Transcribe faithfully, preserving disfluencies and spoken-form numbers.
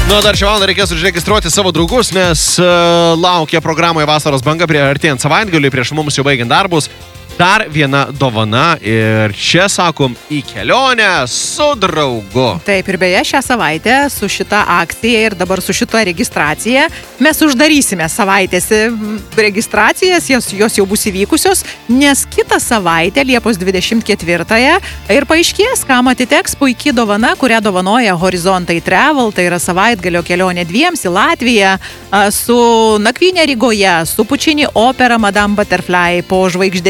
Nu, dar šią valandą reikės užregistruoti savo draugus, nes uh, laukia programoje Vasaros banga prie artėjant savaitgaliui, prieš mums jau baigiant darbus. Dar viena dovana ir čia, sakom, į kelionę su draugu. Taip, ir beje, šią savaitę su šita akcija ir dabar su šita registracija mes uždarysime savaitės registracijas, jos, jos jau bus įvykusios, nes kitą savaitę, Liepos dvidešimt ketvirtąją, ir paaiškės, kam atiteks puikiai dovana, kurią dovanoja Horizontai Travel, tai yra savaitgalio kelionė dviems į Latviją, su nakvynė Rygoje, su Pučini opera Madame Butterfly po žvaigždė